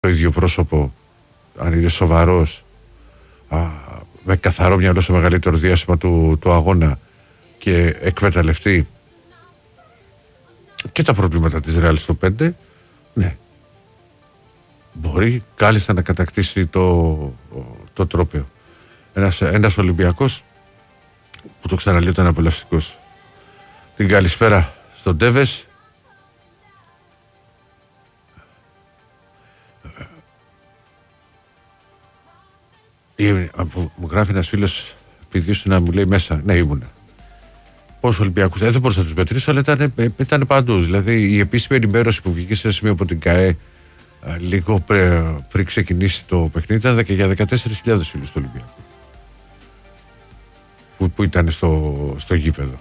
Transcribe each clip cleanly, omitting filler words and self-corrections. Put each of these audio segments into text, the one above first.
το ίδιο πρόσωπο, αν είναι σοβαρός, με καθαρό μυαλό στο μεγαλύτερο διάστημα του αγώνα και εκμεταλλευτεί και τα προβλήματα της Ρεάλ στο 5, ναι, μπορεί κάλλιστα να κατακτήσει το τρόπαιο. Ένας Ολυμπιακός που το ξαναλέω ήταν απολαυστικός. Την καλησπέρα στον Τέβες. Μου γράφει ένας φίλος, επειδή σου να μου λέει μέσα, ναι, ήμουνα. Πόσους Ολυμπιακούς, δεν μπορούσα να τους μετρήσω, αλλά ήταν παντού. Δηλαδή η επίσημη ενημέρωση που βγήκε σε ένα σημείο από την ΚΑΕ λίγο πριν ξεκινήσει το παιχνίδι ήταν για 14.000 φίλους του Ολυμπιακού που ήταν στο γήπεδο.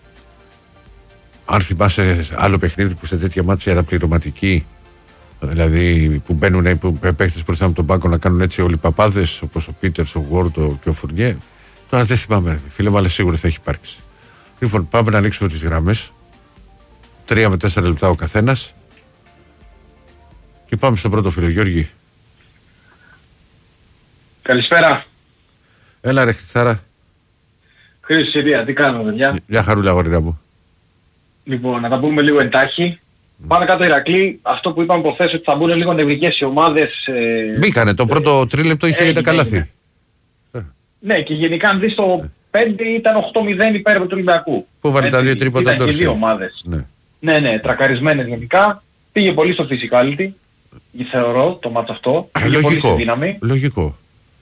Αν θυμάσαι άλλο παιχνίδι που σε τέτοια μάτια era πληρωματική, δηλαδή που μπαίνουν παίκτες μπροστά από τον πάγκο να κάνουν έτσι όλοι οι παπάδες, όπως ο Πίτερς, ο Γουόρντο και ο Φουρνιέ. Τώρα δεν θυμάμαι, φίλε μου, αλλά σίγουρα θα έχει υπάρξει. Λοιπόν, πάμε να ανοίξουμε τις γραμμές. 3 με 4 λεπτά ο καθένας. Και πάμε στον πρώτο φίλο, Γιώργη. Καλησπέρα. Έλα ρε Χριστάρα. Χρήση Συρία, τι κάνουμε παιδιά? Μια χαρούλα γορίνα μου. Λοιπόν, να τα πούμε λίγο εντάχει. Πάμε κάτω Ηρακλή, αυτό που είπαμε από χθες ότι θα μπουν λίγο νευρικές οι ομάδες. Μπήκανε, το πρώτο τρίλεπτο είχε τα καλάθι. Ναι, και γενικά αν δεις το 5 ήταν 8-0 υπέρ του Ολυμπιακού. Πού βάλει τα δύο τρίποτα τώρα. Ήταν και δύο ομάδες. Ναι, τρακαρισμένες γενικά. Πήγε πολύ στο physicality, θεωρώ, το μάτς αυτό. Πήγε πολύ στη δύναμη. Λογικό.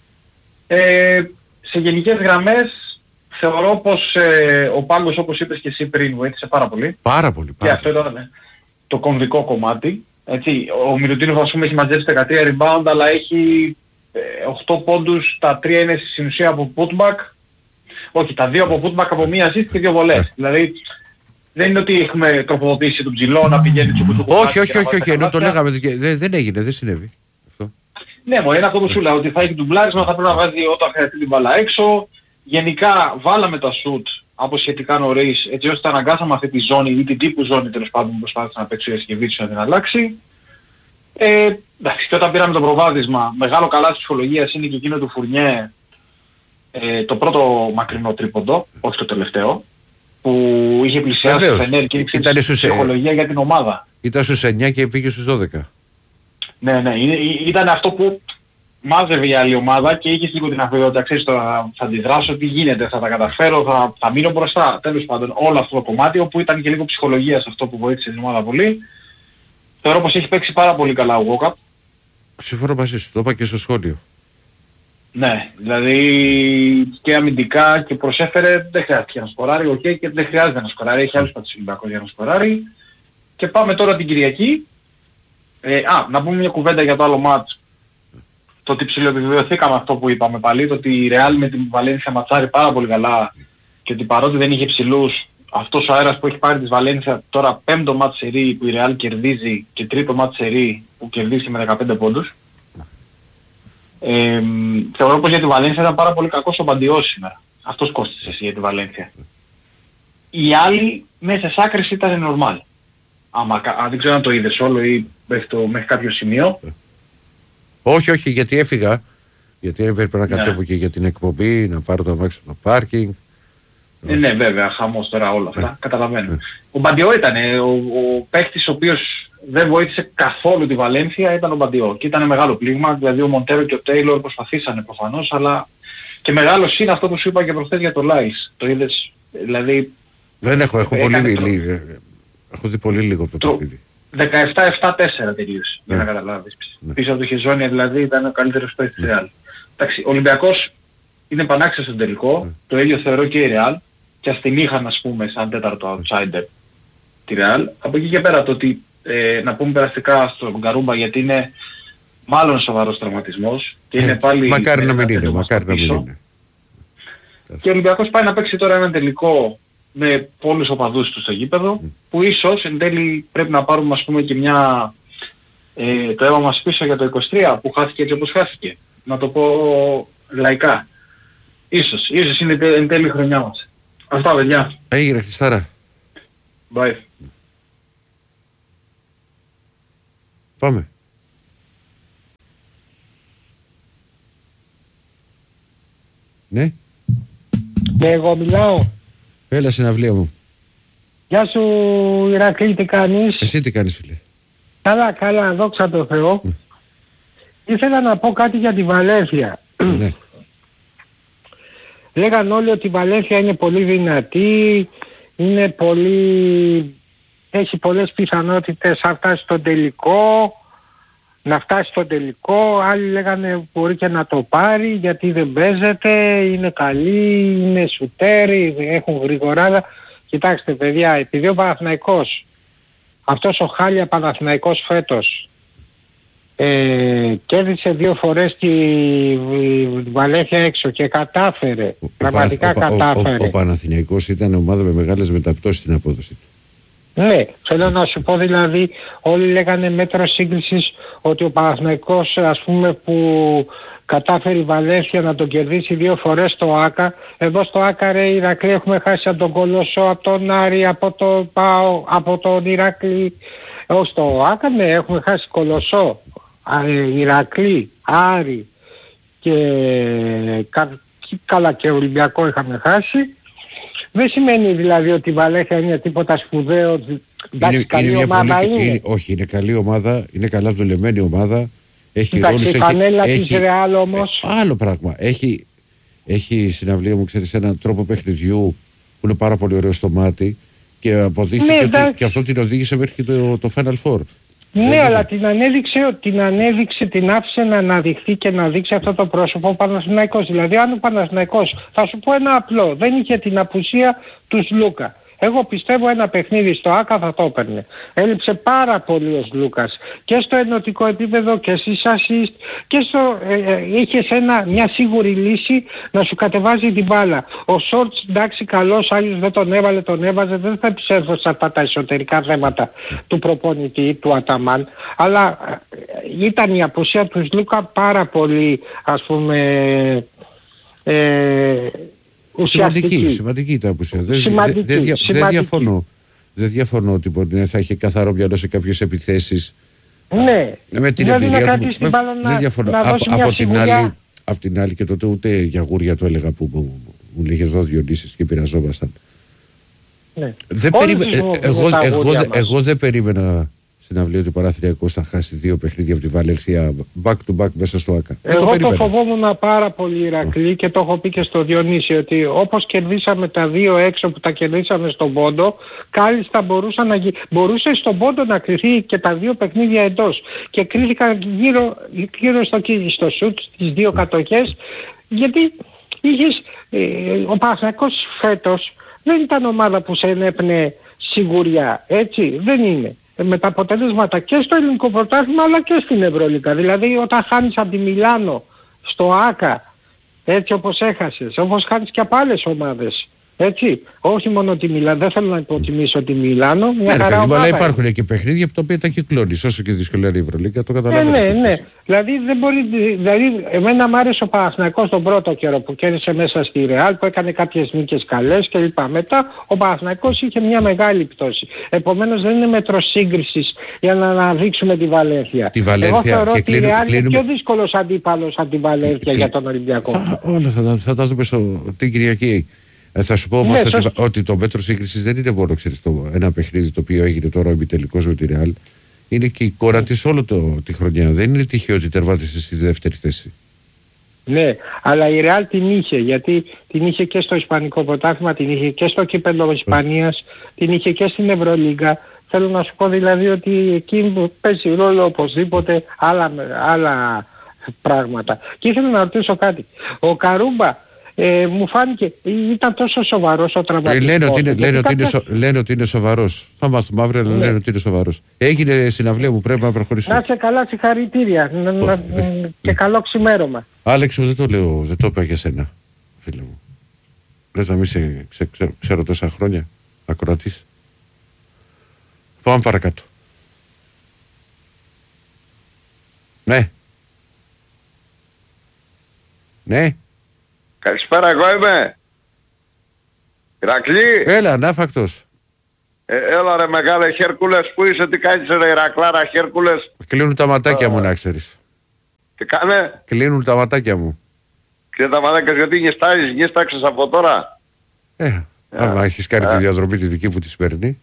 Σε γενικές γραμμές θεωρώ πως ο πάγκος, όπως είπες και εσύ πριν, βοήθησε πάρα πολύ. Πάρα πολύ. Και αυτό ήταν το κομβικό κομμάτι. Έτσι, ο Μιλουτίνοφ ας πούμε έχει μαζέψει 13 rebound, αλλά έχει 8 πόντους, τα 3 είναι στην ουσία από putback. Όχι, τα 2 από putback, από μία assist και 2 βολές. Δηλαδή δεν είναι ότι έχουμε τροφοδοτήσει τον ψηλό να πηγαίνει στο κουτούκου. Όχι, ενώ το λέγαμε, δεν έγινε, δεν συνέβη. Αυτό. Ναι, είναι αυτό που σου λέω, ότι θα έχει ντουμπλάρισμα, θα πρέπει να βάζει όταν χρειαστεί την μπάλα έξω. Γενικά βάλαμε τα shoot από σχετικά νωρίς, έτσι ώστε αναγκάσαμε αυτή τη ζώνη ή την τύπου ζώνη τέλος πάντων που προσπάθησε να παίξει ο Ιασκεβίτσιος να την αλλάξει. Εντάξει, και όταν πήραμε το προβάδισμα, μεγάλο καλά της ψυχολογίας είναι και εκείνο του Φουρνιέ, το πρώτο μακρινό τρίποντο, όχι το τελευταίο, που είχε πλησιάσει στο Φενέρ και είχε ψυχολογία για την ομάδα. Ήταν στους 9 και πήγε στους 12. Ναι, ήταν αυτό που μάζευε η άλλη ομάδα και είχε λίγο την αφιότητα, ξέρεις, θα αντιδράσω, τι γίνεται, θα τα καταφέρω, θα μείνω μπροστά. Τέλος πάντων, όλο αυτό το κομμάτι, όπου ήταν και λίγο ψυχολογία σε αυτό που βοήθησε την ομάδα πολύ. Θεωρώ πως έχει παίξει πάρα πολύ καλά ο Walkup. Συμφωνώ μαζί σου, το είπα και στο σχόλιο. Ναι, δηλαδή και αμυντικά και προσέφερε, δεν χρειάστηκε να σκοράρει, και δεν χρειάζεται να σκοράρει, έχει άλλους πατήσεις Ολυμπιακός για να σκοράρει. Και πάμε τώρα την Κυριακή. Να πούμε μια κουβέντα για το άλλο μάτς. Το ότι ψιλοεπιβεβαιωθήκαμε αυτό που είπαμε πάλι, το ότι η Real με την Βαλένθια ματσάρει πάρα πολύ καλά και ότι παρότι δεν είχε ψηλούς, αυτός ο αέρας που έχει πάρει της Βαλένθια τώρα 5ο μάτς σερί που η Real κερδίζει και 3ο μάτς σερί που κερδίζει με 15 πόντους. Θεωρώ πως για τη Βαλένθια ήταν πάρα πολύ κακός ο Μπαντιός σήμερα. Αυτός κόστησε για τη Βαλένθια. Οι άλλοι μέσα στις άκρες ήταν normal. Δεν ξέρω αν το είδες όλο ή μέχρι κάποιο σημείο. Όχι, γιατί έφυγα. Γιατί έπρεπε να κατέβω και για την εκπομπή, να πάρω το αμάξι από το πάρκινγκ. Ναι, βέβαια, χαμός τώρα όλα αυτά. Καταλαβαίνω. Ο Μπαντιό ήταν ο παίκτης ο οποίος δεν βοήθησε καθόλου τη Βαλένθια, ήταν ο Μπαντιό. Και ήταν μεγάλο πλήγμα, δηλαδή ο Μοντέρο και ο Τέιλορ προσπαθήσανε προφανώς, αλλά και μεγάλο είναι αυτό που σου είπα και προχθές για το Λάις. Το είδες, δηλαδή... Δεν έχω δει πολύ λίγο από το παιχνίδι. 17-7-4 τελείωσε, για να καταλάβεις. Πίσω από το Χεζόνια δηλαδή ήταν ο καλύτερος παίκτης της Real. Εντάξει, ο Ολυμπιακός είναι πανάξιος στον τελικό, το ίδιο θεωρώ και η Real, και ας την είχαν ας πούμε σαν τέταρτο outsider τη Real. Από εκεί και πέρα το ότι να πούμε περαστικά στον Καρούμπα, γιατί είναι μάλλον σοβαρός τραυματισμός και είναι πάλι... Μακάρι να μην είναι. Και ο Ολυμπιακός πάει να παίξει τώρα έναν τελικό με πολλούς οπαδούς του στο γήπεδο, που ίσως εν τέλει πρέπει να πάρουμε ας πούμε και μια το αίμα μας πίσω για το 23 που χάθηκε έτσι όπως χάθηκε. Να το πω λαϊκά. Ίσως είναι εν τέλει η χρονιά μας. Αυτά παιδιά. Έγινε Χριστάρα. Bye. Πάμε. Ναι. Και εγώ μιλάω. Έλα συναυλία μου. Γεια σου Ηρακλή, τι κάνεις? Εσύ τι κάνεις φίλε? Καλά, καλά, δόξα τω Θεώ. Ήθελα να πω κάτι για τη Βαλένθια. Ναι. Λέγαν όλοι ότι η Βαλένθια είναι πολύ δυνατή, είναι πολύ... έχει πολλές πιθανότητες να φτάσει στον τελικό, άλλοι λέγανε μπορεί και να το πάρει γιατί δεν παίζεται, είναι καλή, είναι σουτέρι, έχουν γρηγοράδα. Κοιτάξτε παιδιά, επειδή ο Παναθηναϊκός, αυτός ο χάλια Παναθηναϊκός φέτος, κέρδισε 2 φορές τη Βαλένθια έξω και κατάφερε, πραγματικά κατάφερε. Ο Παναθηναϊκός ήταν ομάδα με μεγάλες μεταπτώσεις στην απόδοση του. Ναι, θέλω να σου πω δηλαδή, όλοι λέγανε μέτρο σύγκρισης ότι ο Παναθηναϊκός, ας πούμε, που κατάφερε η Βαλένθια να τον κερδίσει 2 φορές στο ΆΚΑ. Εδώ στο ΆΚΑ ρε Ηρακλή έχουμε χάσει από τον Κολοσσό, από τον Άρη, από τον ΠΑΟ, από τον Ηρακλή. Στο ΆΚΑ ναι, έχουμε χάσει Κολοσσό, Ηρακλή, Άρη και καλά και Ολυμπιακό είχαμε χάσει. Δεν σημαίνει δηλαδή ότι η Βαλένθια είναι τίποτα σπουδαίο. Εντάξει, καλή ομάδα είναι. Όχι, είναι καλή ομάδα, είναι καλά δουλεμένη ομάδα. Έχει ρόλους, η φανέλα της Ρεάλ όμως. Άλλο πράγμα. Έχει συναυλία μου, ξέρεις, έναν τρόπο παιχνιδιού που είναι πάρα πολύ ωραίο στο μάτι και αποδείχθηκε ότι και αυτό την οδήγησε μέχρι το Final Four. Ναι, αλλά την ανέδειξε, την άφησε να αναδειχθεί και να δείξει αυτό το πρόσωπο ο Παναθηναϊκός. Δηλαδή αν ο Παναθηναϊκός, θα σου πω ένα απλό, δεν είχε την απουσία του Σλούκα. Εγώ πιστεύω ένα παιχνίδι στο ΆΚΑ θα το έπαιρνε. Έλειψε πάρα πολύ ο Λούκας και στο ενωτικό επίπεδο και στις assist και είχες μια σίγουρη λύση να σου κατεβάζει την μπάλα. Ο Σόρτς εντάξει καλός, άλλος δεν τον έβαλε, τον έβαζε, δεν θα επισέλθω σε αυτά τα εσωτερικά θέματα του προπονητή, του Αταμάν, αλλά ήταν η απουσία του Λούκα πάρα πολύ, ας πούμε, σημαντική τα απουσία. Δεν διαφωνώ ότι μπορεί θα έχει καθαρό μυαλό σε κάποιες επιθέσεις. Ναι. Με την εμπειρία του. Δεν διαφωνώ. Απ' την άλλη και τότε ούτε για γούρια το έλεγα που μου λέγες εδώ Διονύσης και πειραζόμασταν. Ναι. Εγώ δεν περίμενα συναυλία του Παναθηναϊκός θα χάσει 2 παιχνίδια από τη Βαλένθια back to back μέσα στο ΆΚΑ. Εγώ το φοβόμουν πάρα πολύ Ηρακλή και το έχω πει και στο Διονύση ότι όπως κερδίσαμε τα 2 έξω που τα κερδίσαμε στον Πόντο, κάλλιστα μπορούσε στον Πόντο να κρυθεί και τα 2 παιχνίδια εντός και κρίθηκαν γύρω στο σουτ στις 2 κατοχές, γιατί ο Παναθηναϊκός φέτος δεν ήταν ομάδα που σε ενέπνε σιγουριά, έτσι δεν είναι. Με τα αποτελέσματα και στο ελληνικό πρωτάθλημα αλλά και στην Ευρωλίγκα. Δηλαδή όταν χάνεις από τη Μιλάνο στο ΆΚΑ, έτσι όπως έχασες, όπως χάνεις και από άλλες ομάδες, έτσι, όχι μόνο τη Μιλάνο, δεν θέλω να υποτιμήσω τη Μιλάνο, μια χαρά ομάδα. Αλλά υπάρχουν και παιχνίδια από τα οποία τα κυκλώνεις, όσο και δυσκολία η Ευρωλίγκα, το καταλαβαίνω. Ναι. Δηλαδή εμένα μου άρεσε ο Παναθηναϊκός τον πρώτο καιρό που κέρδισε μέσα στη Ρεάλ, που έκανε κάποιες νίκες καλές κλπ. Μετά ο Παναθηναϊκός είχε μια μεγάλη πτώση. Επομένως δεν είναι μέτρο σύγκρισης για να αναδείξουμε τη Βαλένθια. Εγώ θεωρώ ότι η Ρεάλ είναι πιο δύσκολος αντίπαλος από τη Βαλένθια για τον Ολυμπιακό. Όλα θα τα δούμε την Κυριακή. Θα σου πω όμως ότι το μέτρο σύγκρισης δεν είναι μόνο ένα παιχνίδι το οποίο έγινε τώρα ο ημιτελικός με τη Ρεάλ. Είναι και η εικόνα της όλη τη χρονιά. Δεν είναι τυχαίο ότι τερβάτισε στη δεύτερη θέση. Ναι, αλλά η Ρεάλ την είχε, γιατί την είχε και στο Ισπανικό πρωτάθλημα, την είχε και στο κύπελλο Ισπανίας, την είχε και στην Ευρωλίγκα. Θέλω να σου πω δηλαδή ότι εκεί παίζει ρόλο οπωσδήποτε άλλα πράγματα. Και ήθελα να ρωτήσω κάτι. Ο Καρούμπα μου φάνηκε, ήταν τόσο σοβαρός ο τραυματισμός. Λένε ότι είναι σοβαρός. Θα μάθουμε αύριο, αλλά λένε ότι είναι σοβαρός. Έγινε συναυλία μου, πρέπει να προχωρήσουμε. Να είσαι καλά, συγχαρητήρια. Και καλό ξημέρωμα. Άλεξ, δεν το είπα για σένα, φίλε μου. Λες να μην ξέρω τόσα χρόνια ακροατής. Πάμε παρακάτω. Ναι. Ναι. Καλησπέρα, εγώ είμαι. Ηρακλή. Έλα, ανάφακτος. Έλα ρε μεγάλε Χέρκουλες, που είσαι, τι κάνεις ρε Ηρακλάρα Χέρκουλες. Κλείνουν τα ματάκια μου να ξέρεις. Τι κάνε. Κλείνουν τα ματάκια μου. Και τα μαλάκες γιατί νιέσταξες από τώρα. Άμα έχεις κάνει τη διαδρομή τη δική μου τη σημερινή.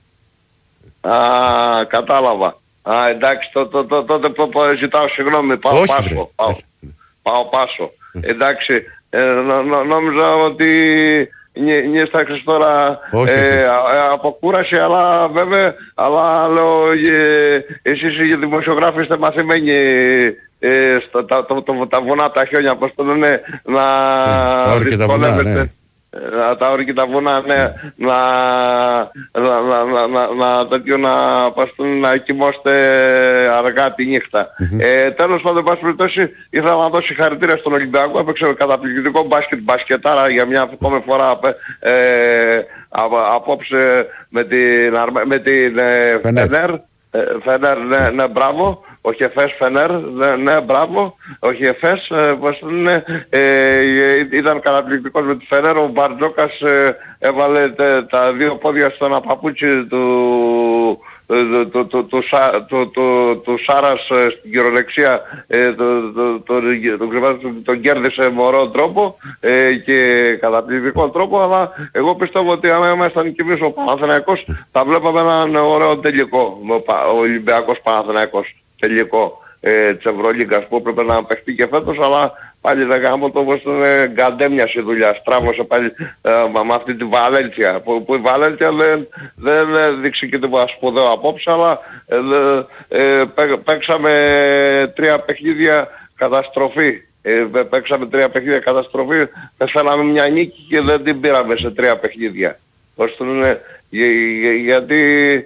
Κατάλαβα. Εντάξει, τότε ζητάω συγγνώμη, πάω πάσο. Εντάξει, νόμιζα ότι νιέσταξες τώρα από κούραση, αλλά βέβαια, αλλά λέω, εσείς οι δημοσιογράφοι είστε μαθημένοι τα βουνά, τα χιόνια, πώς το λένε, να δυσκολεύεστε. Τα όρη και τα βουνά, ναι, να κοιμώστε αργά τη νύχτα. Τέλος πάντων, πάση περιπτώσει, ήθελα να δώσω συγχαρητήρια στον Ολυμπιακό. Έπαιξε καταπληκτικό μπασκετάρα για μια ακόμη φορά απόψε με την Φενέρ, ναι, μπράβο. Όχι Εφές, Φενέρ, ναι, μπράβο. Όχι Εφές, πώς λένε, ήταν καταπληκτικός με τη Φενέρ. Ο Μπαρτζόκας έβαλε τα δύο πόδια στο ένα παπούτσι του Σάρας στην κυρολεξία, τον κέρδισε με ωραίο τρόπο και καταπληκτικό τρόπο, αλλά εγώ πιστεύω ότι αν ήμασταν κι εμείς ο Παναθηναϊκός θα βλέπαμε έναν ωραίο τελικό, ο Ολυμπιακός Παναθηναϊκός τελικό της Ευρωλίγκας που έπρεπε να παιχτεί και φέτος, αλλά πάλι δεν γάμω το όπως είναι γκαντέμιας η δουλειά. Στράβωσε πάλι με αυτή τη Βαλένθια, που η Βαλένθια δεν δείξει και τίποτα σπουδαίο απόψε, αλλά παίξαμε 3 παιχνίδια καταστροφή. Πέσαμε μια νίκη και δεν την πήραμε σε 3 παιχνίδια. Γιατί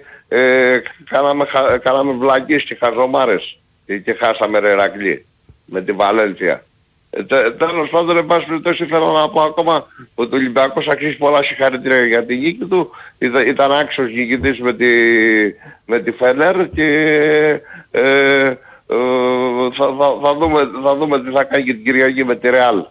κάναμε βλακίες και χαζομάρες και χάσαμε Ηρακλή με τη Βαλένθια. Τέλος πάντων, εν πάση περιπτώσει, θέλω να πω ακόμα ότι ο Ολυμπιακός αξίζει πολλά συγχαρητήρια για τη νίκη του. Ήταν άξιος νικητής με τη Φενέρ και θα δούμε τι θα κάνει και την Κυριακή με τη Ρεάλ.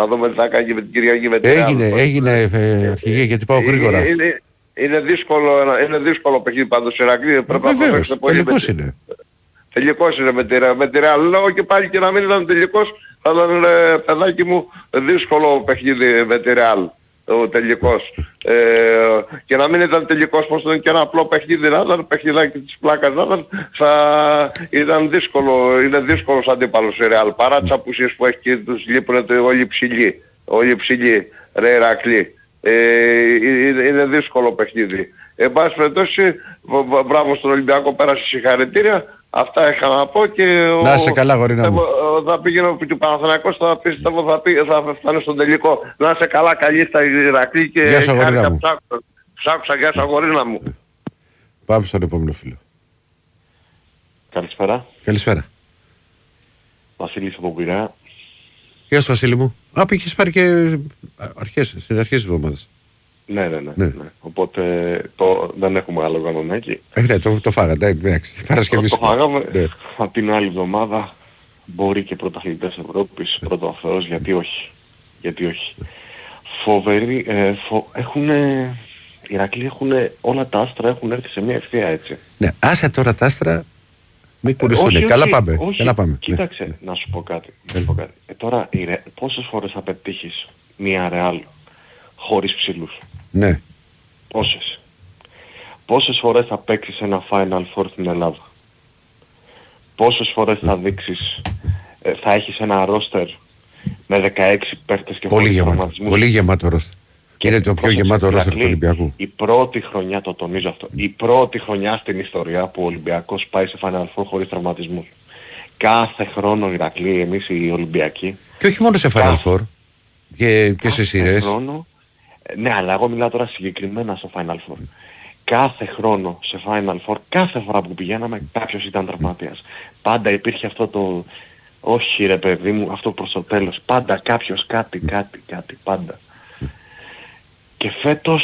Έγινε αρχηγέ, γιατί πάω γρήγορα. Είναι δύσκολο παιχνίδι πάντως Ηρακλή. Τελικός είναι. Τελικός είναι με τη Ρεάλ. Λέω και πάλι και να μην ήταν τελικός, θα ήταν παιδάκι μου δύσκολο παιχνίδι με τη Ρεάλ. Ο τελικός. Και να μην ήταν τελικός, πως ήταν και ένα απλό παιχνίδι να ήταν, παιχνιδάκι της πλάκας να ήταν, θα ήταν δύσκολο, είναι δύσκολος αντίπαλος η Ρεάλ. Παρά τις απουσίες που έχει και τους λείπουν όλοι ψηλοί, ρε Ηρακλή. Είναι δύσκολο παιχνίδι. Εν πάση περιπτώσει, μπράβο στον Ολυμπιακό, πέρασε συγχαρητήρια. Αυτά είχα να πω και να είσαι καλά, γορίνα μου. Θα πήγαινε ο Παναθηναϊκός, θα φτάνει στον τελικό. Να είσαι καλά, καλή στα Ηρακλή και γεια σου, γορίνα μου. Ψάξα, γεια σου, γορίνα μου. Πάμε στον επόμενο φίλο. Καλησπέρα. Βασίλης από Πειραιά. Γεια σου, Βασίλη μου. Πήγες πάρει και στις αρχές της εβδομάδας. Ναι. Οπότε δεν έχουμε άλλο κανονάκι. Ναι, το φάγατε, εντάξει. Παρασκευή. Το φάγαμε. Ναι. Από την άλλη εβδομάδα μπορεί και πρωταθλητές Ευρώπης, πρώτο Θεός, γιατί όχι. Φοβεροί, οι Ηρακλοί έχουν, όλα τα άστρα έχουν έρθει σε μια ευθεία, έτσι. Ναι, άσε τώρα τα άστρα, μην κουριστούν. Καλά πάμε. Κοίταξε, να σου πω κάτι. Τώρα, πόσες φορές θα πετύχεις μια Ρεάλ χωρίς ψηλούς? Ναι. Πόσες φορές θα παίξεις ένα Final Four στην Ελλάδα? Πόσες φορές θα δείξεις, θα έχεις ένα ρόστερ με 16 παίχτες και χωρίς τραυματισμούς? Πολύ γεμάτο ρόστερ. Είναι το πιο γεμάτο ρόστερ του Ολυμπιακού. Η πρώτη χρονιά, το τονίζω αυτό, η πρώτη χρονιά στην ιστορία που ο Ολυμπιακός πάει σε Final Four χωρίς τραυματισμούς. Κάθε χρόνο Ηρακλή, εμείς οι Ολυμπιακοί. Και όχι μόνο σε Final Four. Και σε σειρές. Ναι, αλλά εγώ μιλάω τώρα συγκεκριμένα στο Final Four. Κάθε χρόνο σε Final Four, κάθε φορά που πηγαίναμε, κάποιος ήταν τραυματίας. Πάντα υπήρχε αυτό το, όχι ρε παιδί μου, αυτό προς το τέλος. Πάντα κάποιος κάτι, πάντα. Και φέτος,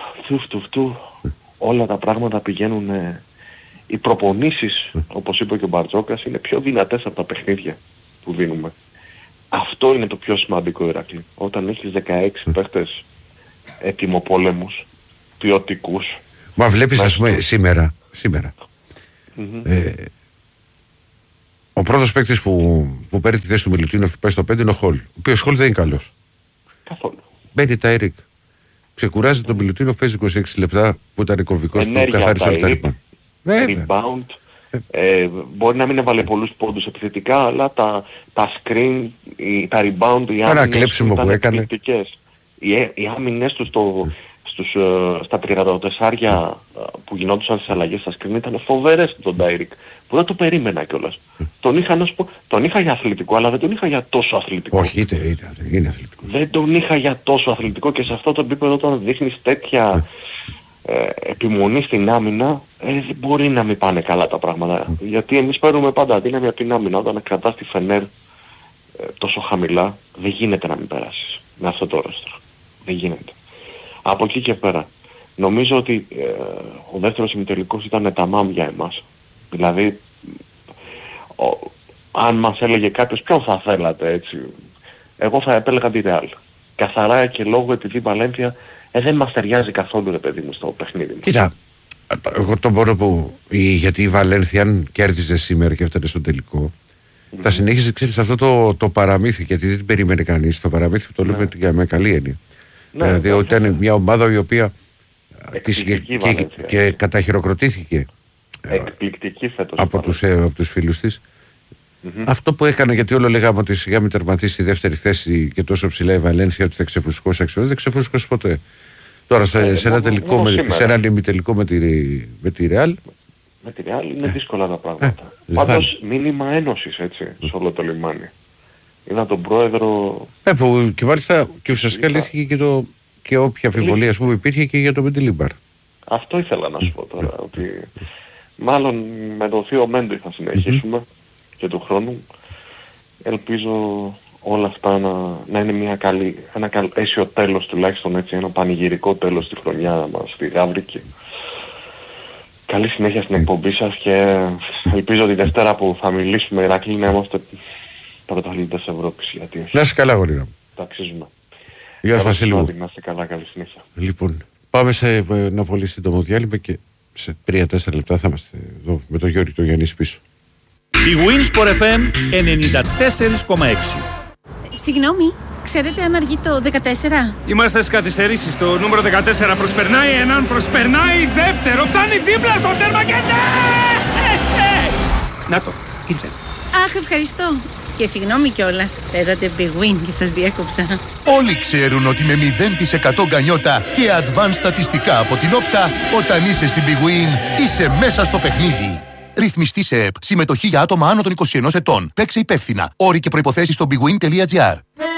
όλα τα πράγματα πηγαίνουν, οι προπονήσεις, όπως είπε και ο Μπαρτζόκας, είναι πιο δυνατές από τα παιχνίδια που δίνουμε. Αυτό είναι το πιο σημαντικό, Ηρακλή. Όταν έχεις 16 παίχτες ετοιμοπόλεμους, ποιοτικούς. Μα βλέπεις, ας πούμε, σήμερα ο πρώτος παίκτης που παίρνει τη θέση του Μιλουτίνοφ και πάει στο 5 είναι ο Χολ. Ο οποίος Χολ δεν είναι καλός. Καθόλου. Μπαίνει Τάιρικ. Ξεκουράζει τον Μιλουτίνοφ, παίζει 26 λεπτά που ήταν κομβικός που καθάρισε όλα τα rebound. Rebound. Μπορεί να μην έβαλε πολλούς πόντους επιθετικά, αλλά τα screen, τα rebound, οι άμυνες του ήταν εκπληκτικές. Οι άμυνες του στα 34 που γινόντουσαν στις αλλαγές στα screen ήταν φοβερές τον Ντάιρικ, που δεν το περίμενα κιόλας. Τον είχα για αθλητικό, αλλά δεν τον είχα για τόσο αθλητικό. Όχι, είναι αθλητικό. Δεν τον είχα για τόσο αθλητικό, και σε αυτό το επίπεδο όταν δείχνεις τέτοια επιμονή στην άμυνα, δεν μπορεί να μην πάνε καλά τα πράγματα. Γιατί εμείς παίρνουμε πάντα δύναμη από την άμυνα. Όταν κρατάς τη Φενέρ τόσο χαμηλά, δεν γίνεται να μην περάσεις με αυτό το ρόστρο. Δεν γίνεται. Από εκεί και πέρα, νομίζω ότι ο δεύτερος ημιτελικός ήταν ταμάμ για εμάς. Δηλαδή, αν μας έλεγε κάποιος ποιον θα θέλατε, έτσι, εγώ θα επέλεγα τη Ρεάλ. Καθαρά και λόγω επειδή η Βαλένθια δεν μας ταιριάζει καθόλου, ρε παιδί μου, στο παιχνίδι μας. Κοίτα, εγώ το μόνο που, γιατί η Βαλένθια αν κέρδιζε σήμερα και έφτανε στο τελικό, θα συνέχιζε, ξέρεις, αυτό το παραμύθι, γιατί δεν την περίμενε κανείς. Το παραμύθι που το λέμε με καλή έννοια. Δηλαδή ότι ήταν μια ομάδα η οποία και καταχειροκροτήθηκε από τους φίλους της. Αυτό που έκανε, γιατί όλο λέγαμε ότι σιγά μην τερματίσει στη δεύτερη θέση και τόσο ψηλά η Βαλένθια ότι θα ξεφουσκώσει, δεν ξεφουσκώσει ποτέ. Τώρα σε έναν ημιτελικό με τη Ρεάλ. Με τη Ρεάλ είναι δύσκολα τα πράγματα. Πάντως μήνυμα ένωσης, έτσι, σε όλο το λιμάνι. Είδα τον πρόεδρο... που και μάλιστα και ουσιαστικά λύθηκε και όποια αμφιβολία που υπήρχε και για το Μεντιλίμπαρ. Αυτό ήθελα να σου πω τώρα, ότι μάλλον με το θείο Μέντι θα συνεχίσουμε και του χρόνου. Ελπίζω όλα αυτά να είναι ένα αίσιο τέλος, τουλάχιστον έτσι, ένα πανηγυρικό τέλος στη χρονιά μας στη Γάβρικη. Καλή συνέχεια στην εκπομπή σας και ελπίζω τη Δευτέρα που θα μιλήσουμε, Ηρακλή, να είμαστε πρωταθλητές Ευρώπης. Γιατί όχι. Να είσαι καλά, γορίνα μου. Τα αξίζουμε. Γεια σας, Βασίλη. Να είστε καλά, καλή συνέχεια. Λοιπόν, πάμε σε ένα πολύ σύντομο διάλειμμα και σε 3-4 λεπτά θα είμαστε εδώ με τον Γιώργη τον Γιάννης πίσω. Η Winsport FM 94,6. Συγγνώμη, ξέρετε αν αργεί το 14? Είμαστε στις καθυστερήσεις. Το νούμερο 14 προσπερνάει έναν, προσπερνάει δεύτερο, φτάνει δίπλα στο τέρμα και να το, ήρθε. Αχ, ευχαριστώ. Και συγγνώμη κιόλας, παίζατε Big Win και σας διέκοψα. Όλοι ξέρουν ότι με 0% γκανιότα και advanced στατιστικά από την Όπτα, όταν είσαι στην Big Win, είσαι μέσα στο παιχνίδι. Ρυθμιστή σε ΕΠ. Συμμετοχή για άτομα άνω των 21 ετών. Παίξε υπεύθυνα. Όροι και προϋποθέσεις στο bigwin.gr.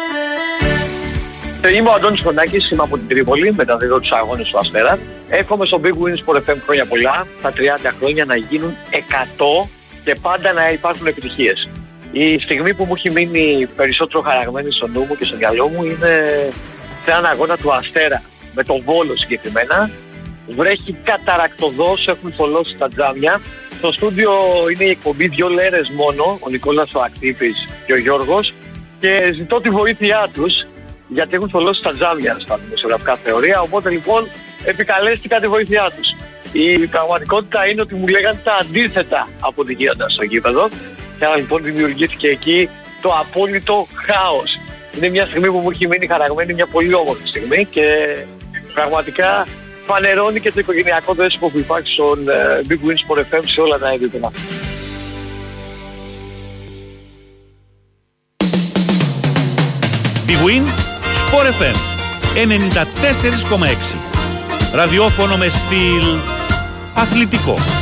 Είμαι ο Αντώνης Κοντάκης, είμαι από την Τρίπολη, μεταδίδω τους αγώνες του Αστέρα. Εύχομαι στο Big Win Sport FM χρόνια πολλά, τα 30 χρόνια να γίνουν 100 και πάντα να υπάρχουν επιτυχίες. Η στιγμή που μου έχει μείνει περισσότερο χαραγμένη στο νου μου και στο μυαλό μου είναι σε έναν αγώνα του Αστέρα, με τον Βόλο συγκεκριμένα. Βρέχει καταρακτωδώς, έχουν θολώσει τα τζάμια. Στο στούντιο είναι η εκπομπή 2 λέρες μόνο, ο Νικόλας ο Ακτύπης και ο Γιώργος, και ζητώ τη βοήθειά τους γιατί έχουν θολώσει τα τζάμια στα δημοσιογραφικά θεωρία, οπότε λοιπόν επικαλέστηκα τη βοήθειά τους. Η πραγματικότητα είναι ότι μου λέγανε τα αντίθετα από ό,τι γίνονταν στο γήπεδο και άρα λοιπόν δημιουργήθηκε εκεί το απόλυτο χάος. Είναι μια στιγμή που μου έχει μείνει χαραγμένη, μια πολύ όμορφη στιγμή και πραγματικά φανερώνει και το οικογενειακό δέσπο που υπάρχει στον Big Win Sport FM σε όλα τα επίπεδα. Big Win Sport FM 94,6. Ραδιόφωνο με στυλ αθλητικό.